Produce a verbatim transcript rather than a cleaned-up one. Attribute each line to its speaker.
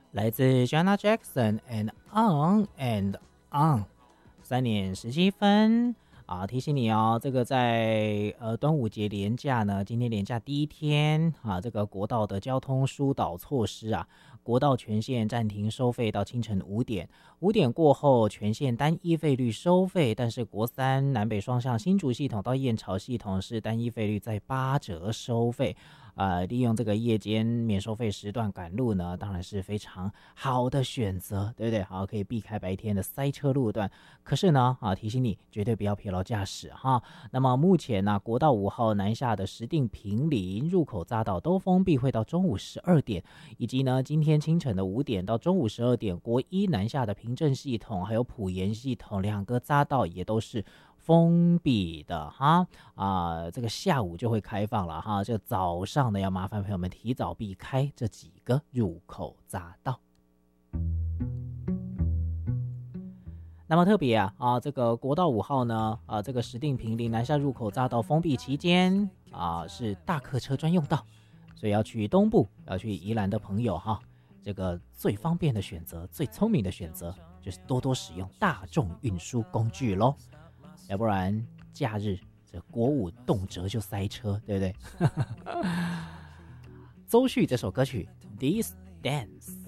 Speaker 1: 来自 Janet Jackson and On and On， 三点十七分啊，提醒你哦，这个在呃端午节连假呢，今天连假第一天啊，这个国道的交通疏导措施啊，国道全线暂停收费到清晨五点，五点过后全线单一费率收费，但是国三南北双向新竹系统到燕巢系统是单一费率在八折收费。呃，利用这个夜间免收费时段赶路呢，当然是非常好的选择，对不对？好，可以避开白天的塞车路段。可是呢，啊，提醒你绝对不要疲劳驾驶哈。那么目前呢、啊，国道五号南下的石碇坪林入口匝道都封闭，会到中午十二点，以及呢，今天清晨的五点到中午十二点，国一南下的平镇系统还有埔盐系统两个匝道也都是封闭的哈啊、呃，这个下午就会开放了哈，这早上呢要麻烦朋友们提早避开这几个入口匝道。那么特别啊啊，这个国道五号呢啊，这个石碇坪林南下入口匝道封闭期间啊，是大客车专用道，所以要去东部要去宜兰的朋友哈，这个最方便的选择，最聪明的选择就是多多使用大众运输工具咯。要不然假日这国五动辄就塞车，对不对？周旭这首歌曲《This Dance》。